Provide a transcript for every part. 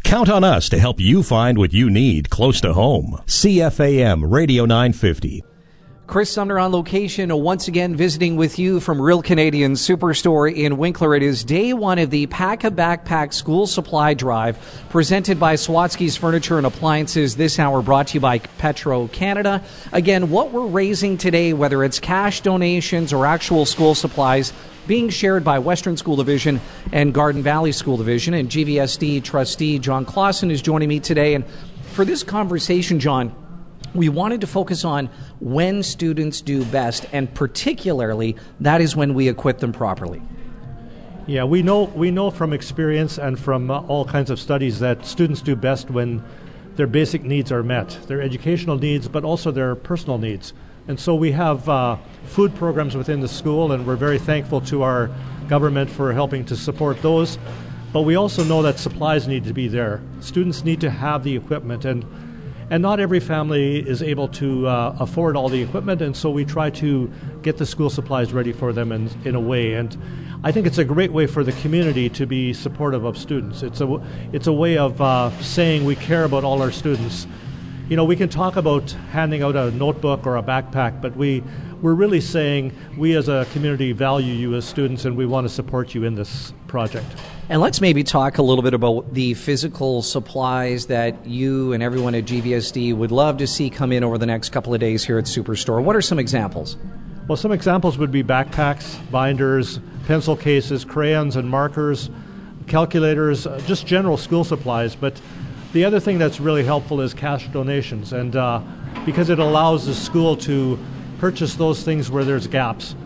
Count on us to help you find what you need close to home. CFAM Radio 950. Chris Sumner on location, once again visiting with you from Real Canadian Superstore in Winkler. It is day one of the Pack a Backpack School Supply Drive presented by Swatsky's Furniture and Appliances. This hour brought to you by Petro-Canada. Again, what we're raising today, whether it's cash donations or actual school supplies, being shared by Western School Division and Garden Valley School Division. And GVSD trustee John Clausen is joining me today. And for this conversation, John, we wanted to focus on when students do best, and particularly that is when we equip them properly. Yeah, we know from experience and from all kinds of studies that students do best when their basic needs are met, their educational needs, but also their personal needs. And so we have food programs within the school, and we're very thankful to our government for helping to support those. But we also know that supplies need to be there. Students need to have the equipment, and not every family is able to afford all the equipment, and so we try to get the school supplies ready for them in a way. And I think it's a great way for the community to be supportive of students. It's a way of saying we care about all our students. You know, we can talk about handing out a notebook or a backpack, but we're really saying we as a community value you as students, and we want to support you in this project. And let's maybe talk a little bit about the physical supplies that you and everyone at GVSD would love to see come in over the next couple of days here at Superstore. What are some examples? Well, some examples would be backpacks, binders, pencil cases, crayons and markers, calculators, just general school supplies. But the other thing that's really helpful is cash donations, and because it allows the school to purchase those things where there's gaps,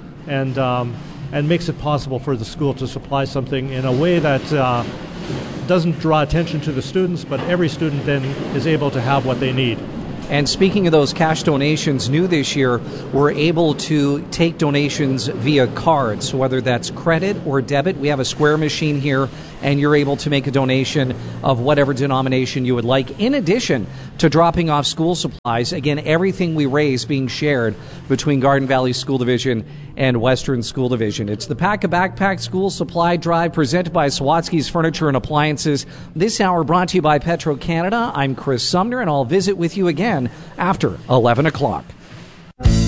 and makes it possible for the school to supply something in a way that doesn't draw attention to the students, but every student then is able to have what they need. And speaking of those cash donations, new this year, we're able to take donations via cards, whether that's credit or debit. We have a Square machine here, and you're able to make a donation of whatever denomination you would like, in addition to dropping off school supplies. Again, everything we raise being shared between Garden Valley School Division and Western School Division. It's the Pack a Backpack School Supply Drive presented by Swatsky's Furniture and Appliances. This hour brought to you by Petro-Canada. I'm Chris Sumner, and I'll visit with you again after 11 o'clock.